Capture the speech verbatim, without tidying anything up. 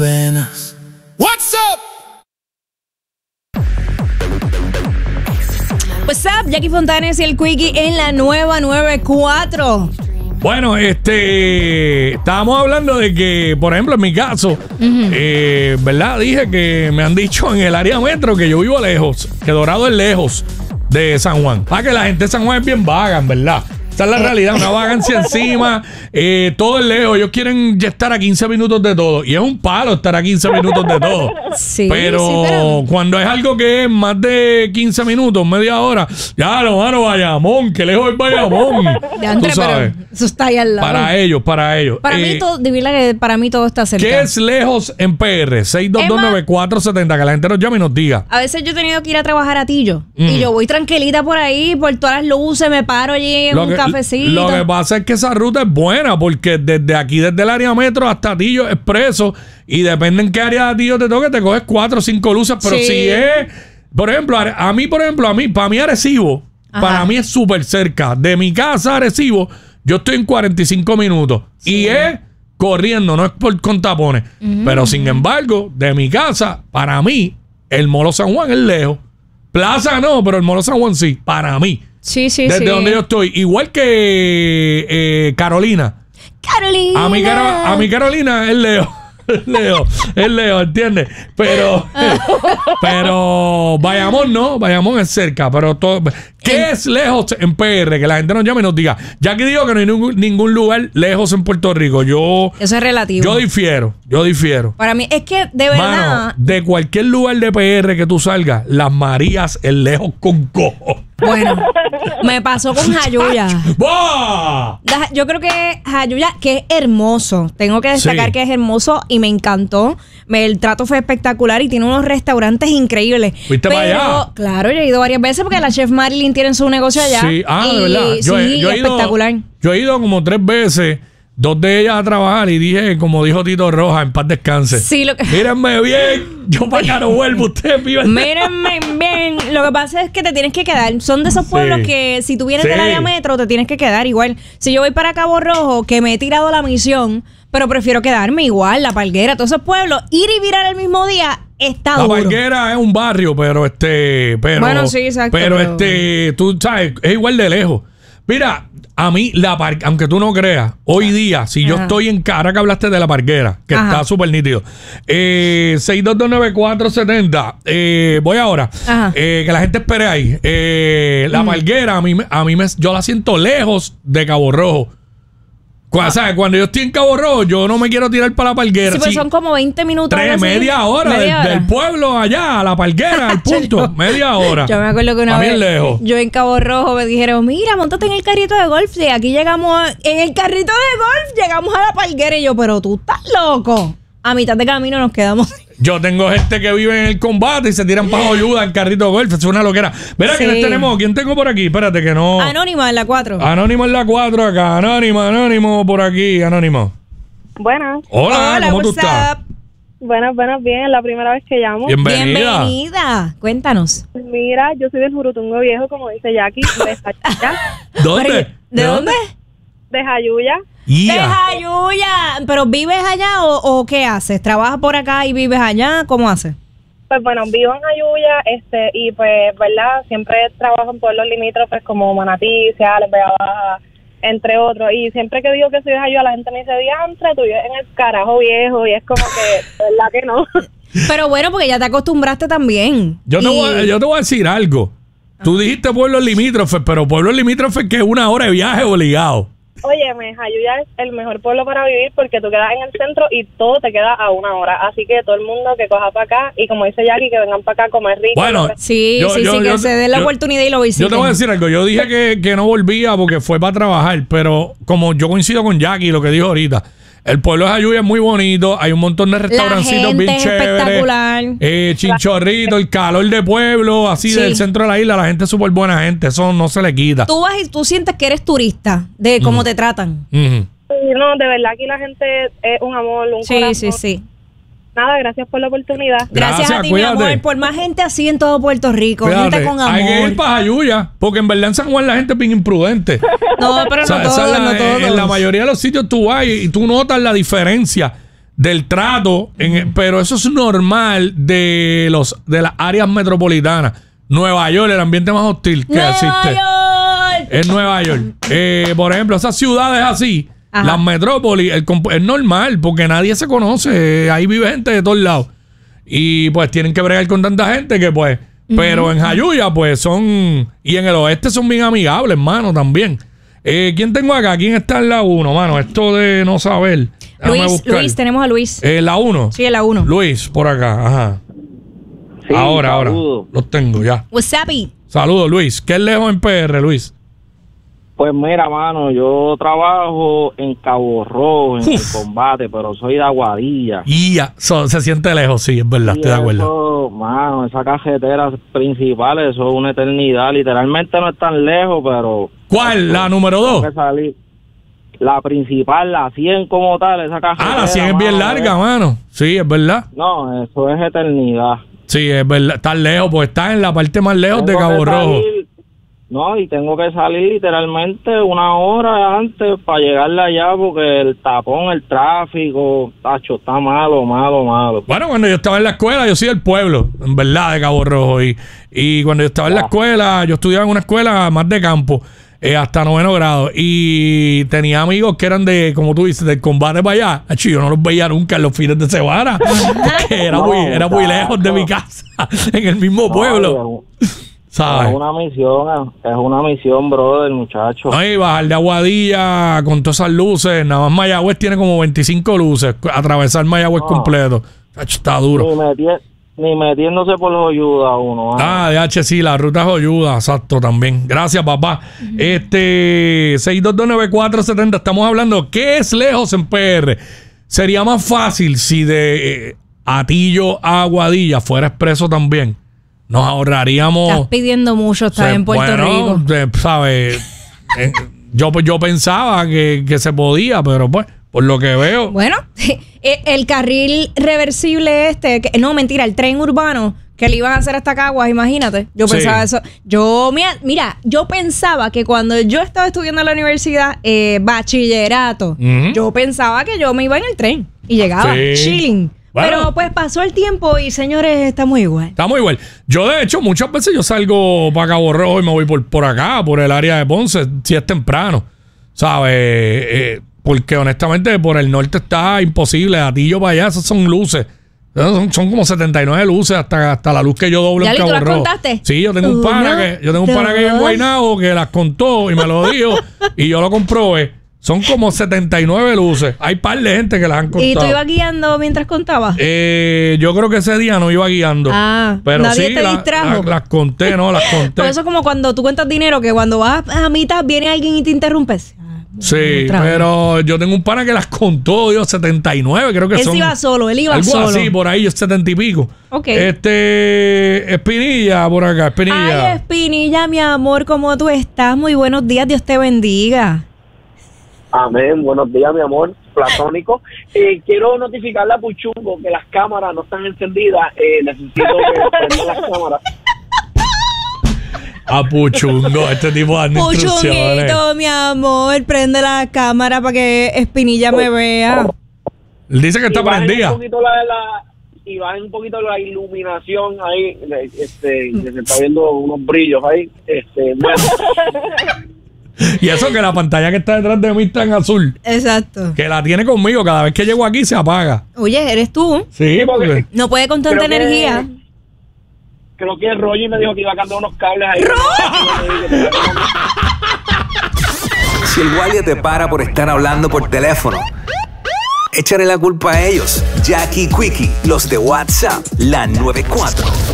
venas. What's up? What's up, Jackie Fontanes y el Quickie en la nueva noventa y cuatro. Bueno, este, estábamos hablando de que, por ejemplo, en mi caso, uh-huh. eh, ¿verdad? Dije que me han dicho en el área metro que yo vivo lejos, que Dorado es lejos de San Juan. Para que la gente de San Juan es bien vaga, en verdad. Esa es la realidad, una vagancia encima, eh, todo es lejos. Ellos quieren ya estar a quince minutos de todo. Y es un palo estar a quince minutos de todo. Sí, pero, sí, pero cuando es algo que es más de quince minutos, media hora, ya lo mano, Bayamón, que lejos es Bayamón. De André, tú sabes. Pero eso está ahí al lado. Para ellos, para ellos. Para eh, mí todo, dile que para mí todo está cerca. ¿Qué es lejos en P R? seis dos dos nueve cuatro siete cero. Que la gente nos llame y nos diga. A veces yo he tenido que ir a trabajar a Tillo. Mm. Y yo voy tranquilita por ahí, por todas las luces, me paro allí en lo un que, cafecito. Lo que pasa es que esa ruta es buena porque desde aquí, desde el área metro hasta Tillo Expreso, y depende en qué área de Tillo te toque, te coges cuatro o cinco luces. Pero sí. Si es, por ejemplo, a mí, por ejemplo, a mí, para mí Arecibo, Ajá. para mí es súper cerca. De mi casa a Arecibo, yo estoy en cuarenta y cinco minutos. Sí. Y es corriendo, no es por con tapones. Uh-huh. Pero sin embargo, de mi casa, para mí, el Molo San Juan es lejos. Plaza no, pero el Molo San Juan sí, para mí. Sí, sí, Desde sí. donde yo estoy. Igual que eh, Carolina. Carolina. A mi, a mi Carolina es lejos. Es lejos. Es lejos, ¿entiendes? Pero, pero Bayamón no. Bayamón es cerca. Pero todo. ¿Qué es lejos en P R? Que la gente nos llame y nos diga. Ya que digo que no hay ningún, ningún lugar lejos en Puerto Rico. Yo. Eso es relativo. Yo difiero. Yo difiero. Para mí, es que de verdad. Mano, de cualquier lugar de P R que tú salgas, Las Marías es lejos con cojo. Bueno, me pasó con Jayuya. ¡Bah! Yo creo que Jayuya, que es hermoso. Tengo que destacar sí. que es hermoso y me encantó. Me, el trato fue espectacular y tiene unos restaurantes increíbles. ¿Fuiste Pero, para allá? Claro, yo he ido varias veces porque la chef Marilyn tiene su negocio allá. Sí, ah, y, de verdad. Yo, sí, yo he ido, espectacular. Yo he ido como tres veces. Dos de ellas a trabajar y dije, como dijo Tito Roja, en paz descanse. Sí, lo que... Mírenme bien, yo para acá no vuelvo, ustedes viven. Mírenme bien. Lo que pasa es que te tienes que quedar. Son de esos pueblos sí. que si tú vienes sí. del área metro, te tienes que quedar igual. Si yo voy para Cabo Rojo, que me he tirado la misión, pero prefiero quedarme igual, La Palguera, todos esos pueblos, ir y virar el mismo día está La duro. Palguera es un barrio, pero este, pero, bueno, sí, exacto. Pero, pero este, tú sabes, es igual de lejos. Mira, a mí, la par aunque tú no creas, hoy día, si yo Ajá. estoy en cara que hablaste de La Parguera, que Ajá. está súper nítido, eh, seis dos dos nueve cuatro siete cero, eh, voy ahora, eh, que la gente espere ahí. Eh, la mm. Parguera, a mí, a mí me, yo la siento lejos de Cabo Rojo. Cuando, ¿sabes? Cuando yo estoy en Cabo Rojo, yo no me quiero tirar para La Palguera. Sí, pues sí. son como veinte minutos. Tres, media hora, media del, hora del pueblo allá a La Palguera, al punto. yo, media hora. Yo me acuerdo que una a vez lejos. yo en Cabo Rojo me dijeron, mira, montate en el carrito de golf. Y aquí llegamos, en el carrito de golf, llegamos a La Palguera. Y yo, pero tú estás loco. A mitad de camino nos quedamos. Yo tengo gente que vive en el combate y se tiran para ayuda en carrito de golf. Es una loquera. Mira, sí. ¿quién tenemos? ¿Quién tengo por aquí? Espérate que no... Anónima en la cuatro. Anónimo en la cuatro acá. Anónimo, Anónimo por aquí. Anónimo. Buenas. Hola, Hola ¿cómo tú estás? Buenas, buenas, bien. Es la primera vez que llamo. Bienvenida. Bienvenida. Cuéntanos. Mira, yo soy del Jurutungo Viejo, como dice Jackie. De Jayuya. ¿Dónde? ¿De, ¿De dónde? De Jayuya. Yeah. De Jayuya. ¿Pero vives allá o, o qué haces? ¿Trabajas por acá y vives allá? ¿Cómo haces? Pues bueno, vivo en Jayuya, este, y pues, ¿verdad? Siempre trabajo en pueblos limítrofes como Manatí, Ciales, Vega Baja, entre otros. Y siempre que digo que soy de Jayuya, la gente me dice, diantre, tú vives en el carajo viejo. Y es como que, ¿verdad que no? Pero bueno, porque ya te acostumbraste también. Yo te, y... voy, yo te voy a decir algo. Ah. Tú dijiste pueblos limítrofes, pero pueblos limítrofes que es una hora de viaje obligado. Óyeme, Jayuya es el mejor pueblo para vivir porque tú quedas en el centro y todo te queda a una hora. Así que todo el mundo que coja para acá y como dice Jackie, que vengan para acá a comer rico. Bueno, sí, yo, sí, yo, sí, yo, que yo, se den la yo, oportunidad y lo visiten. Yo te voy a decir algo. Yo dije que, que no volvía porque fue para trabajar, pero como yo coincido con Jackie, lo que dijo ahorita, el pueblo de Jayuya es muy bonito, hay un montón de restaurancitos bien chéveres, espectacular, eh, chinchorrito, el calor de pueblo, así sí. del centro de la isla, la gente es súper buena gente, eso no se le quita. Tú vas y tú sientes que eres turista, de cómo uh-huh. te tratan. Uh-huh. No, de verdad aquí la gente es un amor, un sí, corazón. Sí, sí, sí. Nada, gracias por la oportunidad. Gracias, gracias a ti, cuídate. Mi amor, por más gente así en todo Puerto Rico, cuídate. Gente con amor. Hay que ir para Jayuya, porque en verdad en San Juan la gente es bien imprudente. No, pero no o sea, todos, la, no todos. En la mayoría de los sitios tú vas y, y tú notas la diferencia del trato, en, pero eso es normal de los de las áreas metropolitanas. Nueva York, el ambiente más hostil que ¡Nueva existe York! es Nueva York. Eh, por ejemplo, esas ciudades así, Ajá. las metrópolis, el comp- es normal porque nadie se conoce. Ahí vive gente de todos lados. Y pues tienen que bregar con tanta gente que pues... Uh-huh. Pero en Jayuya pues son... Y en el oeste son bien amigables, hermano, también. Eh, ¿Quién tengo acá? ¿Quién está en la uno, mano? Esto de no saber. Luis, Luis, tenemos a Luis. Eh, ¿La uno? Sí, en la uno. Luis, por acá, ajá. Sí, ahora, saludo. ahora. Los tengo ya. What's up? Saludos, Luis. ¿Qué es lejos en P R, Luis? Pues mira, mano, yo trabajo en Cabo Rojo, en Uf. el combate, pero soy de Aguadilla. Y ya, so, se siente lejos, sí, es verdad, Y estoy de acuerdo. eso, mano, esa carretera principal, eso es una eternidad. Literalmente no es tan lejos, pero... ¿Cuál? ¿La número tengo dos? que salir. La principal, la cien como tal, esa carretera. Ah, la cien es bien mano, larga, es- mano. Sí, es verdad. No, eso es eternidad. Sí, es verdad. Está lejos, pues está en la parte más lejos de Tengo Cabo que Rojo. salir- No, y tengo que salir literalmente una hora antes para llegarle allá porque el tapón, el tráfico, tacho, está malo, malo, malo. Bueno, cuando yo estaba en la escuela, yo soy del pueblo, en verdad, de Cabo Rojo. Y, y cuando yo estaba en la Ah. escuela, yo estudiaba en una escuela más de campo, eh, hasta noveno grado. Y tenía amigos que eran de, como tú dices, del combate para allá. Achi, yo no los veía nunca en los fines de semana, porque era, No, muy, era muy muchacho. lejos de mi casa, en el mismo pueblo. No, ¿Sabes? es una misión, es una misión, brother, muchacho. No, y bajar de Aguadilla con todas esas luces. Nada más Mayagüez tiene como veinticinco luces. Atravesar Mayagüez No. completo. Chacho, está duro. Ni, meti- ni metiéndose por los ayuda uno. Ah, D H, sí, la ruta es ayuda, exacto, también. Gracias, papá. Este, seis dos dos nueve cuatro siete cero, estamos hablando, ¿qué es lejos en P R? Sería más fácil si de eh, Atillo a Aguadilla fuera expreso también. Nos ahorraríamos... Estás pidiendo mucho, estás Se- en Puerto bueno, Rico. se- ¿sabes? Eh, yo, yo pensaba que, que se podía, pero pues, por lo que veo... Bueno, el carril reversible este, que- no, mentira, el tren urbano que le iban a hacer hasta Caguas, imagínate. Yo Sí. pensaba eso. Yo, mira, mira, yo pensaba que cuando yo estaba estudiando en la universidad, eh, bachillerato, Ujú. yo pensaba que yo me iba en el tren y llegaba Sí. chilling. Bueno. Pero pues pasó el tiempo y señores, estamos igual. Estamos igual. Yo, de hecho, muchas veces yo salgo para Cabo Rojo y me voy por, por acá, por el área de Ponce, si es temprano. ¿Sabes? Eh, porque honestamente por el norte está imposible. Atillo para allá, esas son luces. Son, son como setenta y nueve luces hasta, hasta la luz que yo doblo ¿Ya en li, tú Cabo las Rojo. contaste? Sí, yo tengo un Uno, pana que yo tengo un pana que vive en dos. Guaynabo que las contó y me lo dijo y yo lo comprobé. Son como setenta y nueve luces. Hay par de gente que las han contado. ¿Y tú ibas guiando mientras contabas? Eh, yo creo que ese día no iba guiando. Ah, pero nadie sí, te la- distrajo. la- las conté, no, las conté. Por eso es como cuando tú cuentas dinero, que cuando vas a mitad viene alguien y te interrumpe. Sí, Otra vez. pero yo tengo un pana que las contó, yo, setenta y nueve, creo que Él son. se iba solo, él iba algo solo. así, por ahí, setenta y pico. Ok. Este, Espinilla, por acá, Espinilla. Ay, Espinilla, mi amor, ¿cómo tú estás? Muy buenos días, Dios te bendiga. Amén, buenos días, mi amor, platónico. Eh, quiero notificarle a Puchungo que las cámaras no están encendidas. Eh, necesito que prendan las cámaras. A Puchungo, este tipo de instrucciones. Puchunguito, mi amor, prende la cámara para que Espinilla me vea. Él dice que está Y bajen prendida. un poquito la, la, y bajen un poquito la iluminación ahí, le- este, que se está viendo unos brillos ahí. Este, bueno, Y eso que la pantalla que está detrás de mí está en azul. Exacto. Que la tiene conmigo, cada vez que llego aquí se apaga. Oye, eres tú. Sí, porque... No puede con tanta Creo que- energía. creo que Roger me dijo que iba a cambiar unos cables ahí. Si el guardia te para por estar hablando por teléfono, échale la culpa a ellos. Jackie Quickie, los de WhatsApp, la noventa y cuatro.